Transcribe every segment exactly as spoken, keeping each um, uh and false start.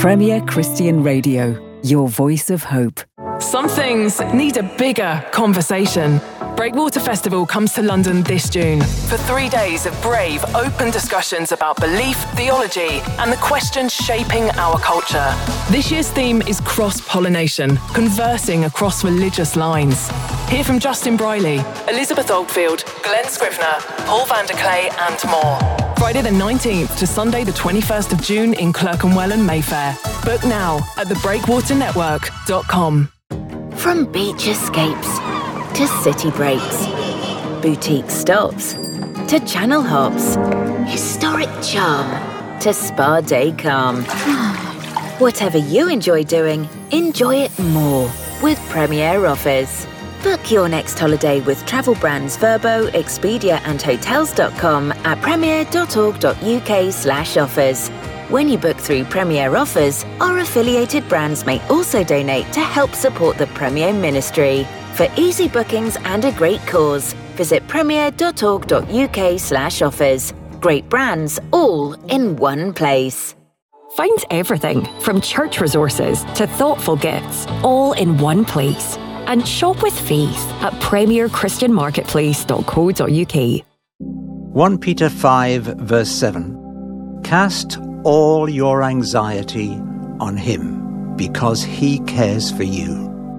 Premier Christian Radio, your voice of hope. Some things need a bigger conversation. Breakwater Festival comes to London this June for three days of brave, open discussions about belief, theology, and the questions shaping our culture. This year's theme is cross-pollination, conversing across religious lines. Hear from Justin Briley, Elizabeth Oldfield, Glenn Scrivener, Paul van der Clay, and more. Friday the nineteenth to Sunday the twenty-first of June in Clerkenwell and Mayfair. Book now at the breakwater network dot com. From beach escapes to city breaks, boutique stops to channel hops, historic charm to spa day calm. Whatever you enjoy doing, enjoy it more with Premier Offers. Book your next holiday with travel brands Vrbo, Expedia and Hotels dot com at premier dot org dot uk slash offers. When you book through Premier Offers, our affiliated brands may also donate to help support the Premier Ministry. For easy bookings and a great cause, visit premier dot org dot uk slash offers. Great brands all in one place. Find everything from church resources to thoughtful gifts all in one place. And shop with faith at premier christian marketplace dot co dot uk. First Peter five, verse seven. Cast all your anxiety on him, because he cares for you.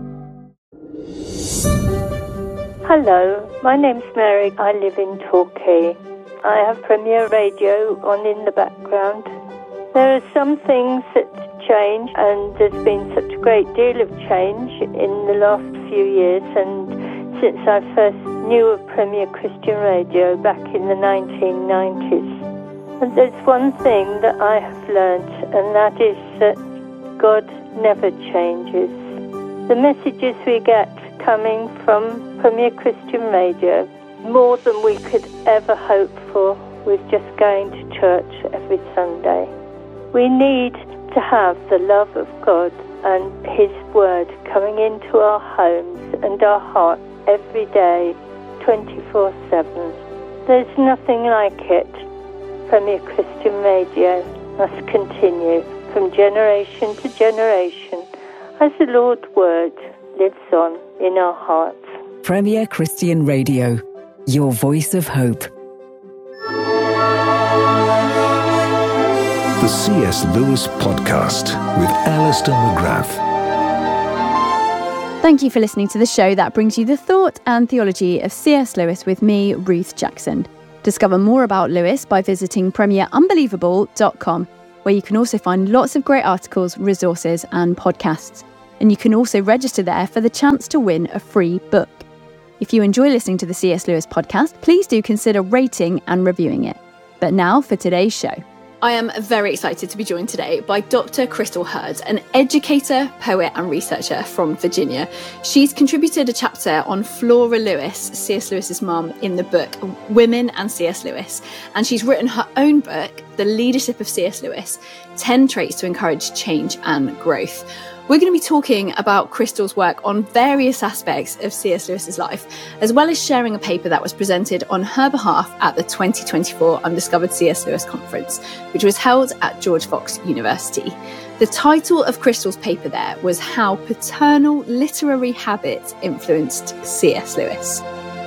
Hello, my name's Mary. I live in Torquay. I have Premier Radio on in the background. There are some things that change, and there's been such a great deal of change in the last few years, and since I first knew of Premier Christian Radio back in the nineteen nineties. And there's one thing that I have learnt, and that is that God never changes. The messages we get coming from Premier Christian Radio, more than we could ever hope for with just going to church every Sunday. We need to have the love of God and His Word coming into our homes and our hearts every day, twenty-four seven. There's nothing like it. Premier Christian Radio must continue from generation to generation as the Lord's Word lives on in our hearts. Premier Christian Radio, your voice of hope. The C S Lewis Podcast with Alistair McGrath. Thank you for listening to the show that brings you the thought and theology of C S Lewis with me, Ruth Jackson. Discover more about Lewis by visiting premier unbelievable dot com, where you can also find lots of great articles, resources and podcasts. And you can also register there for the chance to win a free book. If you enjoy listening to the C S Lewis podcast, please do consider rating and reviewing it. But now for today's show. I am very excited to be joined today by Doctor Crystal Hurd, an educator, poet and researcher from Virginia. She's contributed a chapter on Flora Lewis, C S Lewis's mum, in the book Women and C S Lewis. And she's written her own book, The Leadership of C S Lewis, ten Traits to Encourage Change and Growth. We're going to be talking about Crystal's work on various aspects of C S Lewis's life, as well as sharing a paper that was presented on her behalf at the twenty twenty-four Undiscovered C S Lewis Conference, which was held at George Fox University. The title of Crystal's paper there was How Paternal Literary Habits Influenced C S Lewis.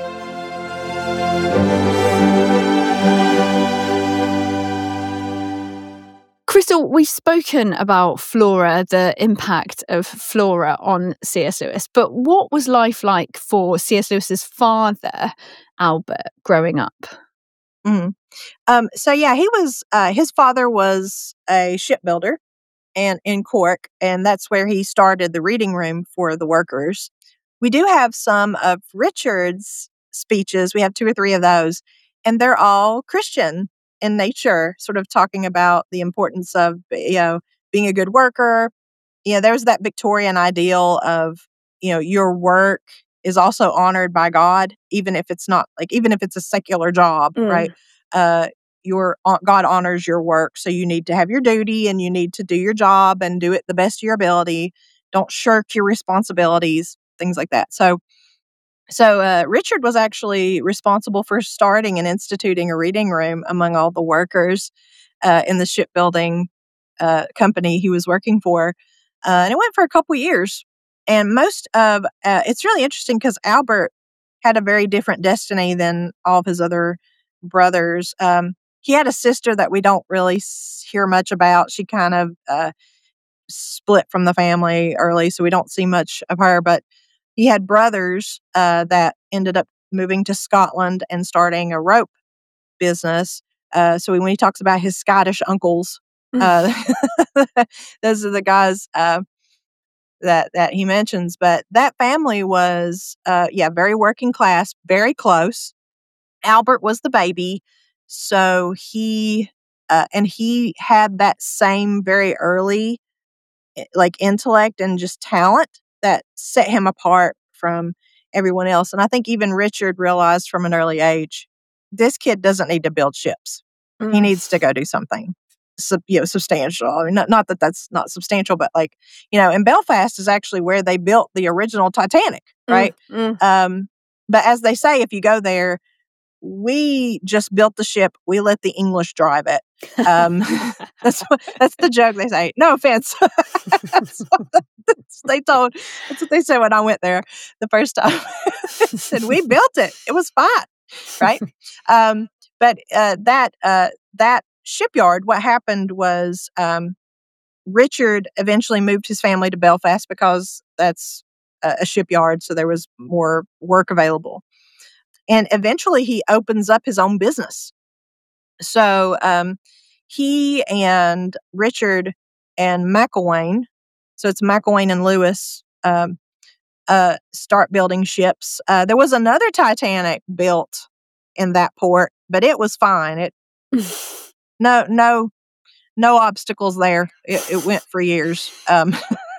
Crystal, we've spoken about Flora, the impact of Flora on C S Lewis, but what was life like for C S Lewis's father, Albert, growing up? Mm. Um, so yeah, he was, uh, his father was a shipbuilder and in Cork, and that's where he started the reading room for the workers. We do have some of Richard's speeches. We have two or three of those, and they're all Christian in nature, sort of talking about the importance of, you know, being a good worker. You know, there's that Victorian ideal of, you know, your work is also honored by God, even if it's not like, even if it's a secular job, mm. right? Uh, your God honors your work. So you need to have your duty and you need to do your job and do it the best of your ability. Don't shirk your responsibilities, things like that. So So uh, Richard was actually responsible for starting and instituting a reading room among all the workers uh, in the shipbuilding uh, company he was working for. Uh, and it went for a couple years. And most of, uh, it's really interesting because Albert had a very different destiny than all of his other brothers. Um, he had a sister that we don't really s- hear much about. She kind of uh, split from the family early, so we don't see much of her. But he had brothers uh, that ended up moving to Scotland and starting a rope business. Uh, so when he talks about his Scottish uncles, uh, those are the guys uh, that that he mentions. But that family was, uh, yeah, very working class, very close. Albert was the baby, so he uh, and he had that same very early like intellect and just talent that set him apart from everyone else. And I think even Richard realized from an early age, this kid doesn't need to build ships. Mm. He needs to go do something sub, you know, substantial. I mean, not, not that that's not substantial, but like, you know, and Belfast is actually where they built the original Titanic, right? Mm. Mm. Um, but as they say, if you go there, we just built the ship. We let the English drive it. Um, that's what, that's the joke they say. No offense. that's what the, that's they told. That's what they said when I went there the first time. They said we built it. It was fine, right? um, but uh, that uh, that shipyard. What happened was um, Richard eventually moved his family to Belfast because that's a, a shipyard, so there was more work available. And eventually he opens up his own business. So um, he and Richard and McIlwain, so it's McIlwain and Lewis, um, uh, start building ships. Uh, there was another Titanic built in that port, but it was fine. It no no no obstacles there. It, it went for years. Um,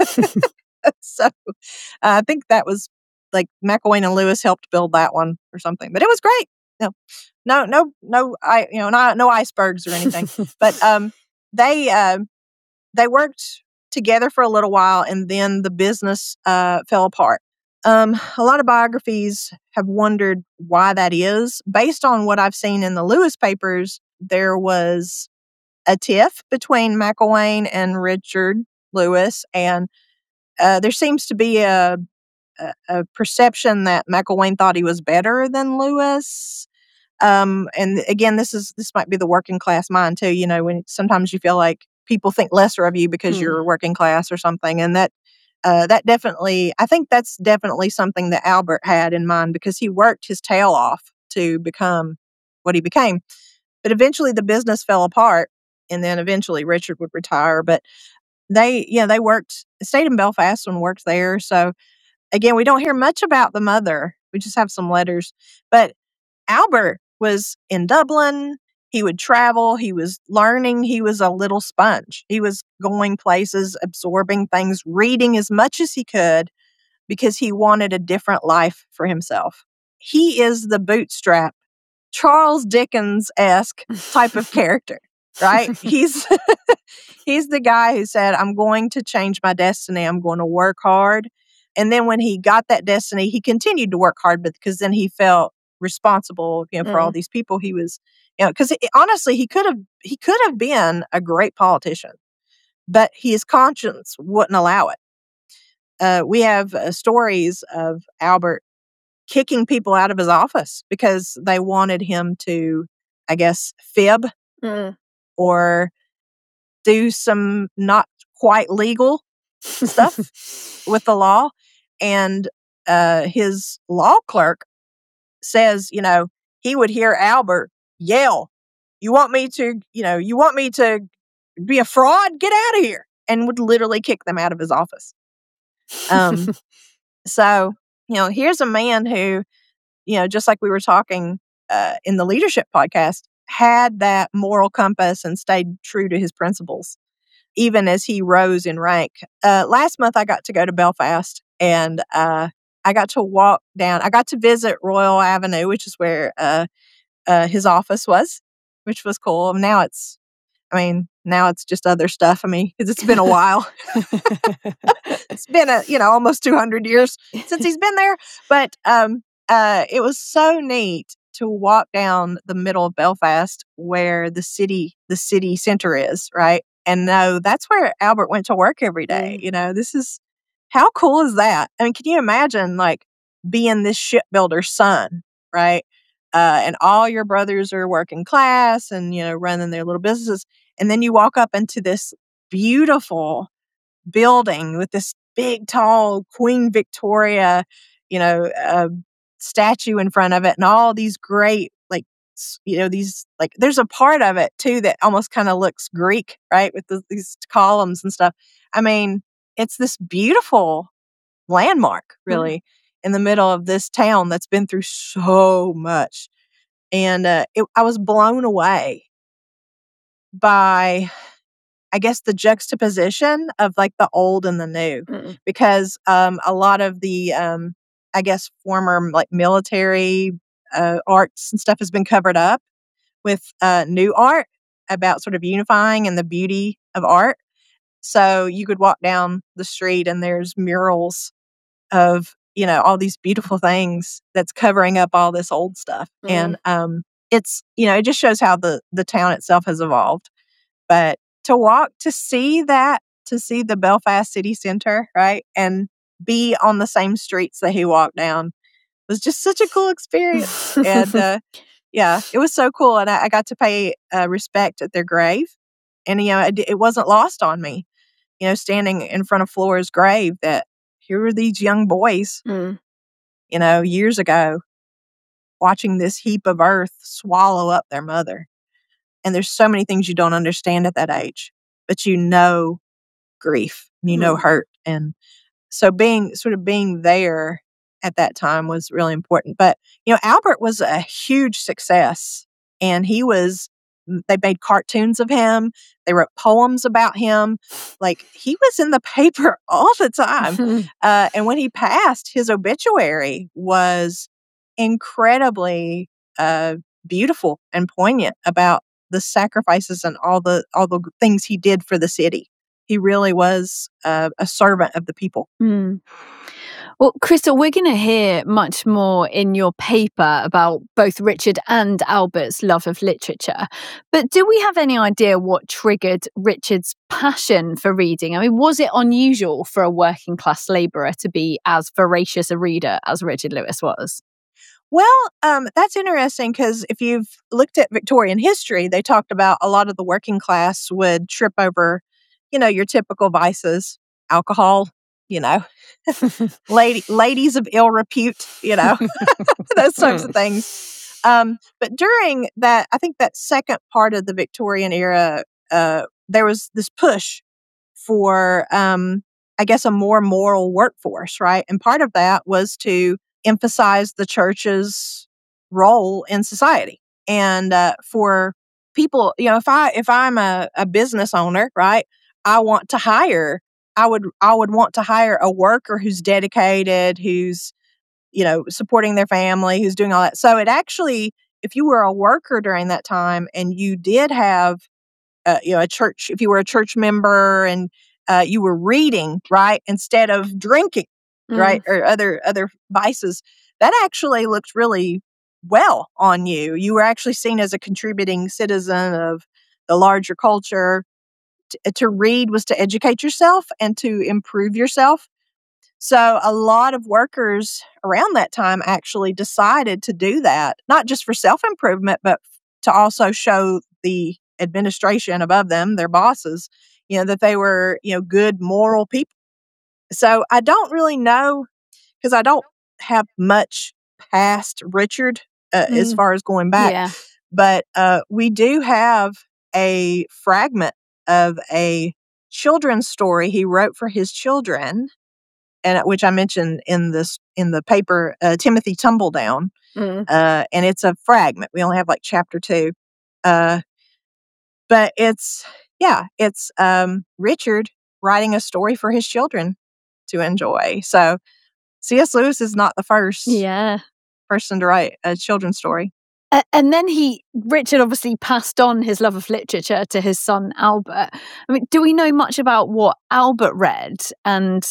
so uh, I think that was. Like McIlwain and Lewis helped build that one or something, but it was great. No, no, no, no, I, you know, not, no icebergs or anything, but, um, they, uh, they worked together for a little while and then the business, uh, fell apart. Um, a lot of biographies have wondered why that is. Based on what I've seen in the Lewis papers, there was a tiff between McIlwain and Richard Lewis, and, uh, there seems to be a, A, a perception that McIlwain thought he was better than Lewis. Um, and again, this is this might be the working class mind too. You know, when sometimes you feel like people think lesser of you because mm. you're working class or something, and that uh, that definitely, I think that's definitely something that Albert had in mind because he worked his tail off to become what he became. But eventually, the business fell apart, and then eventually Richard would retire. But they, yeah, they worked, stayed in Belfast and worked there. So. Again, we don't hear much about the mother. We just have some letters. But Albert was in Dublin. He would travel. He was learning. He was a little sponge. He was going places, absorbing things, reading as much as he could because he wanted a different life for himself. He is the bootstrap, Charles Dickens-esque type of character, right? He's he's the guy who said, I'm going to change my destiny. I'm going to work hard. And then when he got that destiny, he continued to work hard, but because then he felt responsible, you know, for mm. all these people he was, you know, because honestly, he could have he could have been a great politician, but his conscience wouldn't allow it. Uh, we have uh, stories of Albert kicking people out of his office because they wanted him to, I guess, fib mm. or do some not quite legal stuff with the law. And uh, his law clerk says, you know, he would hear Albert yell, you want me to, you know, you want me to be a fraud? Get out of here. And would literally kick them out of his office. Um, so, you know, here's a man who, you know, just like we were talking uh, in the leadership podcast, had that moral compass and stayed true to his principles, even as he rose in rank. Uh, last month, I got to go to Belfast and uh, I got to walk down. I got to visit Royal Avenue, which is where uh, uh, his office was, which was cool. Now it's, I mean, now it's just other stuff. I mean, because it's been a while. It's been, a, you know, almost two hundred years since he's been there. But um, uh, it was so neat to walk down the middle of Belfast where the city, the city center is, right? and know that's where Albert went to work every day. Mm. You know, this is, how cool is that? I mean, can you imagine like being this shipbuilder's son, right? Uh, and all your brothers are working class and, you know, running their little businesses. And then you walk up into this beautiful building with this big, tall Queen Victoria, you know, uh, statue in front of it, and all these great, like, s- you know, these, like, there's a part of it too that almost kind of looks Greek, right? With the, these columns and stuff. I mean, it's this beautiful landmark, really, mm-hmm. in the middle of this town that's been through so much. And uh, it, I was blown away by, I guess, the juxtaposition of like the old and the new, mm-hmm. because um, a lot of the, um, I guess, former like military uh, arts and stuff has been covered up with uh, new art about sort of unifying and the beauty of art. So you could walk down the street and there's murals of, you know, all these beautiful things that's covering up all this old stuff. Mm-hmm. And um, it's, you know, it just shows how the, the town itself has evolved. But to walk, to see that, to see the Belfast city center, right, and be on the same streets that he walked down was just such a cool experience. And uh, yeah, it was so cool. And I, I got to pay uh, respect at their grave. And, you know, it, it wasn't lost on me, you know, standing in front of Flora's grave, that here were these young boys, mm. you know, years ago, watching this heap of earth swallow up their mother. And there's so many things you don't understand at that age, but you know grief, and you mm. know hurt. And so being sort of being there at that time was really important. But, you know, Albert was a huge success, and he was, they made cartoons of him. They wrote poems about him. Like, he was in the paper all the time. uh, and when he passed, his obituary was incredibly uh, beautiful and poignant about the sacrifices and all the all the things he did for the city. He really was uh, a servant of the people. Mm. Well, Crystal, we're going to hear much more in your paper about both Richard and Albert's love of literature. But do we have any idea what triggered Richard's passion for reading? I mean, was it unusual for a working class labourer to be as voracious a reader as Richard Lewis was? Well, um, that's interesting, because if you've looked at Victorian history, they talked about a lot of the working class would trip over, you know, your typical vices, alcohol, you know, lady, ladies of ill repute, you know, those types of things. Um, but during that, I think that second part of the Victorian era, uh, there was this push for, um, I guess, a more moral workforce, right? And part of that was to emphasize the church's role in society. And uh, for people, you know, if I if I'm a, a business owner, right, I want to hire, I would I would want to hire a worker who's dedicated, who's, you know, supporting their family, who's doing all that. So it actually, if you were a worker during that time and you did have, uh, you know, a church, if you were a church member and uh, you were reading, right, instead of drinking, right, mm. or other other vices, that actually looked really well on you. You were actually seen as a contributing citizen of the larger culture. T- to read was to educate yourself and to improve yourself. So a lot of workers around that time actually decided to do that, not just for self-improvement, but to also show the administration above them, their bosses, you know, that they were, you know, good, moral people. So I don't really know, because I don't have much past Richard uh, mm. as far as going back. Yeah. But uh, we do have a fragment of a children's story he wrote for his children, and which I mentioned in this in the paper, uh, Timothy Tumbledown. Mm. Uh, and it's a fragment. We only have like chapter two. Uh, but it's, yeah, it's um, Richard writing a story for his children to enjoy. So C S. Lewis is not the first yeah. person to write a children's story. Uh, and then he, Richard obviously passed on his love of literature to his son, Albert. I mean, do we know much about what Albert read and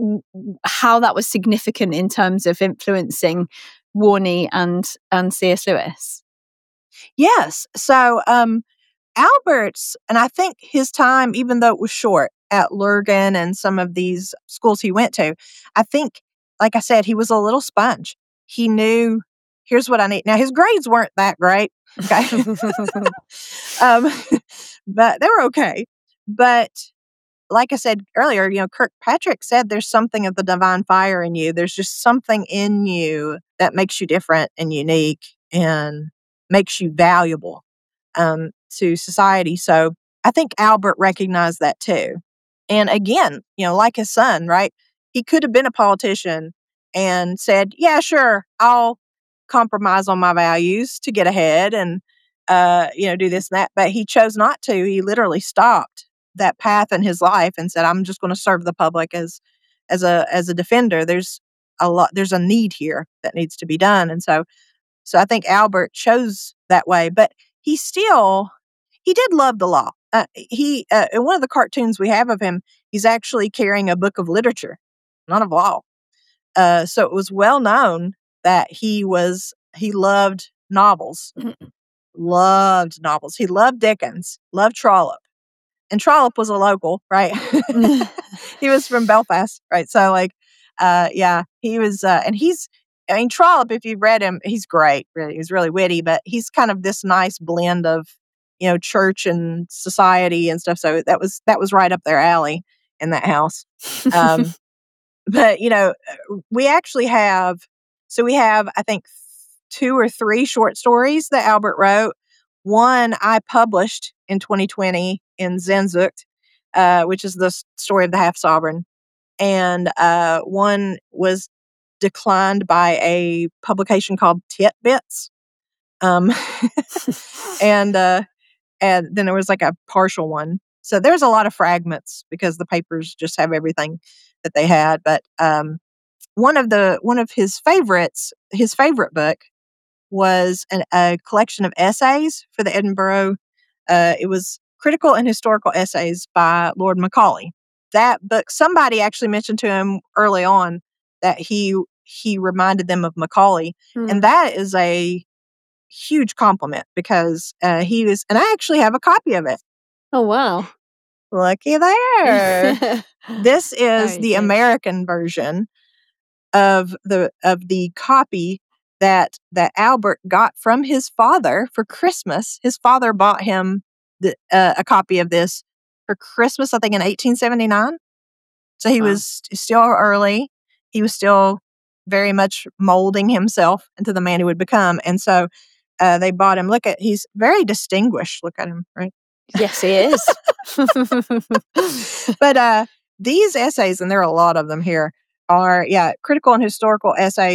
how that was significant in terms of influencing Warney and, and C S. Lewis? Yes. So um, Albert's, and I think his time, even though it was short at Lurgan and some of these schools he went to, I think, like I said, he was a little sponge. He knew, here's what I need. Now, his grades weren't that great, okay? um, but they were okay. But like I said earlier, you know, Kirkpatrick said there's something of the divine fire in you. There's just something in you that makes you different and unique and makes you valuable um, to society. So I think Albert recognized that too. And again, you know, like his son, right? He could have been a politician and said, yeah, sure, I'll compromise on my values to get ahead and, uh, you know, do this and that. But he chose not to. He literally stopped that path in his life and said, I'm just going to serve the public as, as a, as a defender. There's a lot, there's a need here that needs to be done. And so, so I think Albert chose that way, but he still, he did love the law. Uh, he, uh, in one of the cartoons we have of him, he's actually carrying a book of literature, not of law. Uh, so it was well known that he was, he loved novels, loved novels. He loved Dickens, loved Trollope. And Trollope was a local, right? He was from Belfast, right? So, like, uh, yeah, he was, uh, and he's, I mean, Trollope, if you've read him, he's great, really. He's really witty, but he's kind of this nice blend of, you know, church and society and stuff. So that was, that was right up their alley in that house. Um, but, you know, we actually have, so we have, I think, two or three short stories that Albert wrote. One I published in twenty twenty in Sehnsucht, uh, which is the story of the half sovereign. And uh, one was declined by a publication called Titbits. Um, and, uh, and then there was like a partial one. So there's a lot of fragments because the papers just have everything that they had. But um, one of the one of his favorites, his favorite book, was an, a collection of essays for the Edinburgh. Uh, it was critical and historical essays by Lord Macaulay. That book, somebody actually mentioned to him early on that he he reminded them of Macaulay, mm. and that is a huge compliment because uh, he was, and I actually have a copy of it. Oh wow! Looky there. This is the American version of the of the copy that that Albert got from his father for Christmas. His father bought him the, uh, a copy of this for Christmas, I think in eighteen seventy-nine. So he wow. was still early. He was still very much molding himself into the man he would become. And so uh, they bought him. Look at, he's very distinguished. Look at him, right? Yes, he is. But uh, these essays, and there are a lot of them here, are, yeah, critical and historical essays